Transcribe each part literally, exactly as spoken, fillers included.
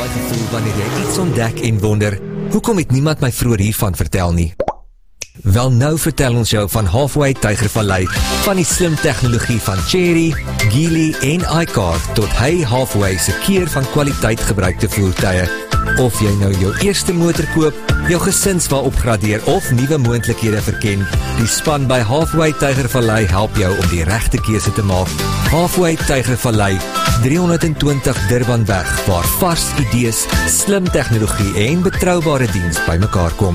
gevoel wanneer jy iets ontdek en wonder, hoekom het niemand my vroeër hiervan vertel nie? Wel nou vertel ons jou van Halfway Tygervallei, van die slim tegnologie van Chery, Geely en iCar tot Hey Halfway se keer van kwaliteit gebruikte voertuie. Of jy nou jou eerste motor koop, jou gesinswa opgradeer of nuwe moontlikhede verken, die span by Halfway Tygervallei help jou om die regte keuse te maak. Halfway Tygervallei, driehonderdtwintig Durbanweg, waar vars idees, slim tegnologie en betroubare diens bymekaar kom.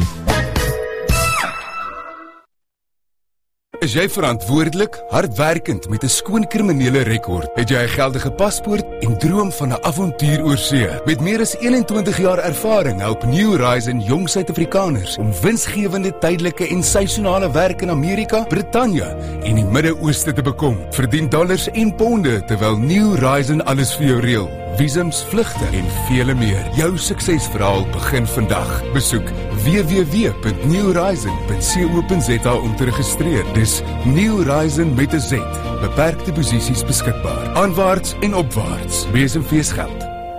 Is jy verantwoordelik, hardwerkend met 'n skoon kriminele rekord? Het jy 'n geldige paspoort en droom van 'n avontuur oor see? Met meer as eenentwintig jaar ervaring help New Horizon jong Suid-Afrikaners om winsgewende tydelike en seisonale werk in Amerika, Brittanje en die Midde-Ooste te bekom. Verdien dollars en ponde terwyl New Horizon alles vir jou reël. Visums, vlugte en vele meer. Jou suksesverhaal begin vandag. Besoek w w w punt new horizon punt co punt z a om te registreer. Dis New Horizon met 'n Z. Beperkte posisies beskikbaar. Aanwaarts en opwaarts. Wees en fees geld.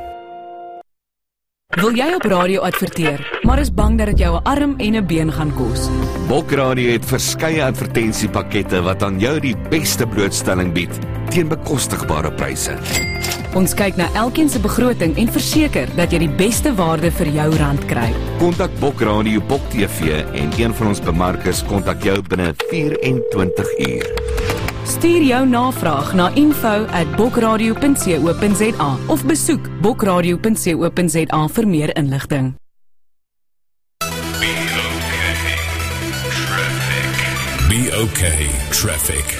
Wil jy op radio adverteer, maar is bang dat dit jou 'n arm en 'n been gaan kos? Bokradio het verskeie advertensiepakkette wat aan jou die beste blootstelling bied teen bekostigbare pryse. Ons kyk na elkeen se begroting en verseker dat jy die beste waarde vir jou rand kry. Kontak Bokradio Bok T V en een van ons bemarkers kontak jou binne vyf en twintig uur. Stuur jou navraag na info at bokradio punt co punt za of besoek bokradio punt co punt za vir meer inligting. B O K Traffic.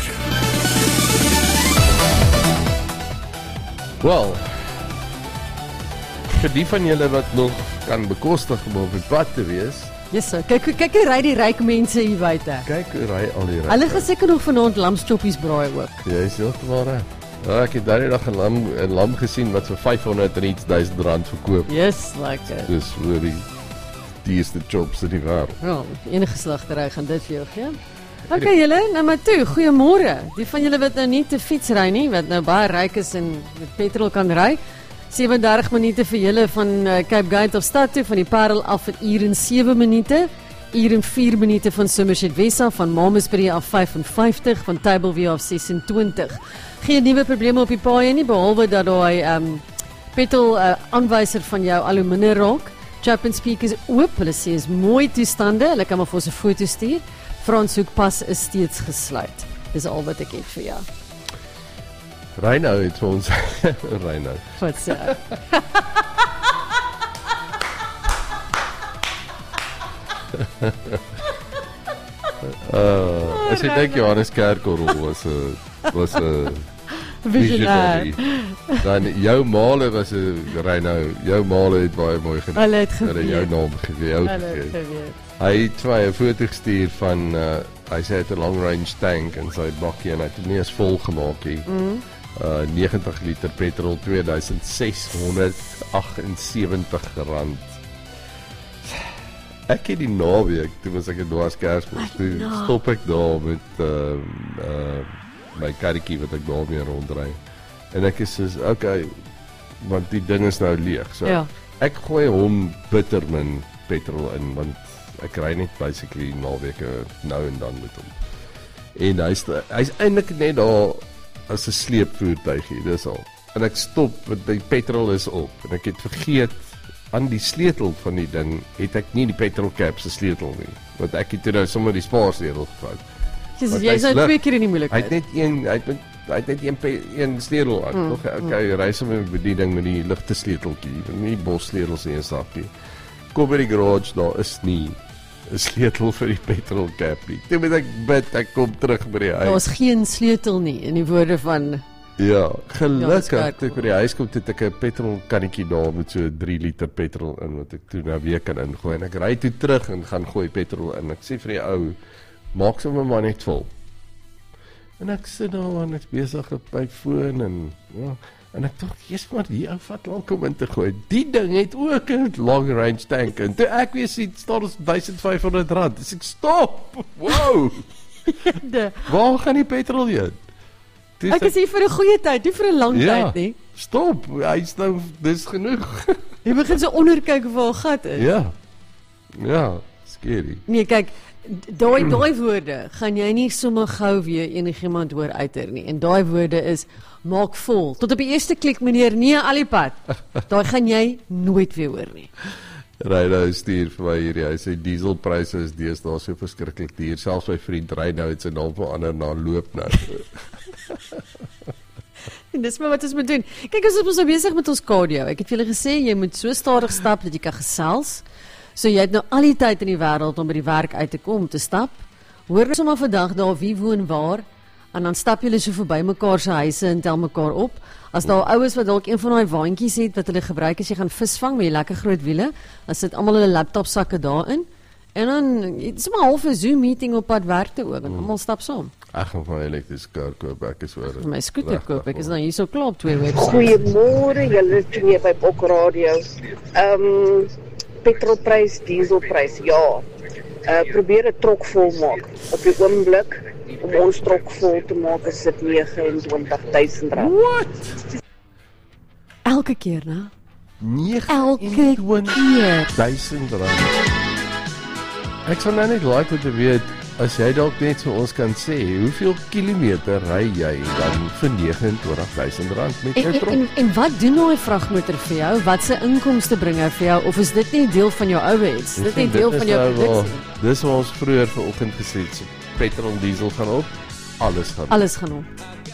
Wel, vir die van julle wat nog kan bekostig om op die pad te wees. Yes, so. kyk, kyk hoe ry die ryk mense hier buite. Kyk hoe ry al die ryk. Hulle gaan seker nog vanaand lamstoppies braai ook. Jy is heeltemal reg. Ja, ek het daardie dag 'n lam, 'n lam gesien wat vir vyfhonderd en iets duisend rand verkoop. Yes, like it. Dis vir die dierste chops in die wêreld. Ja, enige slagtery gaan dit vir jou gee. Oké okay, julle, nou maar toe, goeiemôre. Die van julle wat nou nie te fiets ry nie, wat nou baie ryk is en met petrol kan ry. sewe en dertig minute vir julle van uh, Cape Gate of stad toe, van die Parel af in uur en sewe minute. Uur en vier minute van Somerset West af, van Malmesbury af vyf en vyftig, van Tableview af ses en twintig. Geen nuwe probleme op die paaie nie, behalwe dat daai um, petrol uh, aanwyser van jou al hoe minder raak. Chapman speakers oop, hulle sê is mooi toestande, hulle kan maar vir ons 'n foto stuur. Franshoekpas is steeds gesluit. Dis al wat ek het vir jou. Reinou het vir ons Reinou. Wat sê? uh, as ek dink Johannes Kerkorrel was 'n was 'n visionary. Dan jou maale was 'n Reinou, jou maale het baie mooi gedoen. Hulle het geweet. Jou naam gegee. Hulle het geweet. Hy het twee 'n foto gestuur van uh, hy sê het 'n long range tank in sy bakkie en hy het nie eens vol gemaak nie. Mm. Uh, negentig liter petrol, twee duisend ses honderd agtensewentig rand. Ek het die naweek, toe was ek in Dwarskersbos, toe stop ek daar met uh, uh, my karretjie wat ek daarmee rondry. En ek is soos, okay, want die ding is nou leeg. So ja. Ek gooi hom bitter min petrol in, want ek ry net basically naweke nou en dan met hom. En hy's hy's eintlik net daar as 'n sleepvoertuigie, dis al. En ek stop, want die petrol is op en ek het vergeet aan die sleutel van die ding het ek nie die petrol cap se sleutel nie, want ek het toe nou sommer die spaarsleutel gevat. Jesus, jy is nou twee keer in die moeilikheid. Hy het net een hy het, hy het net een, een sleutel aan. Mm, okay, okay, mm. Reis met die bediening met die ligte sleuteltjie, nie bossleutels nie, sakkie. Kom by die garage, daar is nie 'n sleutel vir die petrol cap nie. Toe moet ek bid, ek kom terug by die huis. Daar is geen sleutel nie, in die woorde van... Ja, gelukkig, toe ek by die huis kom, toe ek 'n petrol kannetjie daar met so drie liter petrol in, wat ek toe na weer kan ingooi. En ek ry toe terug en gaan gooi petrol in. Ek sê vir die ou, maak sommer maar net vol. En ek sit daar en ek besig op my foon en ja, en ek dink, jy's maar die ou vat lank om in te gooi. Die ding het ook 'n long range tank en toe ek weer sien staan ons duisend vyf honderd rand. Dis ek stop. Wow. Waar gaan die petrol heen? Ek is hier vir 'n goeie tyd, nie vir 'n lang ja, tyd nie. Stop. Hy's nou dis genoeg. Jy begin so onderkyk waar 'n gat is. Ja. Ja, scary. Nee, kyk, daai daai woorde gaan jy nie sommer gou weer enigiemand hoor uiter nie. En daai woorde is maak vol. Tot op die eerste klik meneer, nee Alipad. Daai gaan jy nooit weer hoor nie. Ryno stuur vir my hierdie. Hy sê dieselpryse is deesdae so verskriklik duur. Selfs my vriend Ryno het sy naam verander na loop nou. En dis maar wat ons moet doen. Kyk, ons is so besig met ons cardio. Ek het vir julle gesê jy moet so stadig stap dat jy kan gesels. So jy het nou al die tyd in die wêreld om by die werk uit te kom te stap. Hoor net sommer vandag daar wie woon waar en dan stap julle so verby mekaar se huise en tel mekaar op. As daar ouens wat dalk een van daai waantjies het wat hulle gebruik as jy gaan visvang met die lekker groot wiele, dan sit almal hulle laptopsakke daarin. En dan dit's maar 'n half 'n Zoom meeting op pad werk toe ook en Hmm. almal stap saam. Ek gaan van 'n elektriese kar koop, ek is oor. My skooter koop ek is dan hier so klaar op twee websites. Goeiemôre, julle is weer by Bok Radio. Ehm um, petrolprys, dieselprys, ja. Uh probeer 'n trok vol maak. Op die oomblik om ons trok vol te maak is dit nege en twintig duisend rand. What? Elke keer, né? nege Elke keer. duisend rand. Ek sou nou net like om te weet as jy dalk net so ons kan sê, hoeveel kilometer ry jy dan vir nege en twintig duisend rand met En, jou en, trok? en, en wat doen nou 'n vragmotor vir jou? Wat se inkomste bring hy vir jou of is dit nie deel van jou overheads? Dit is nie deel van jou produksie. Dis wat ons vroeër vanoggend gesê het, so petrol en diesel gaan op, alles gaan op. Alles gaan op.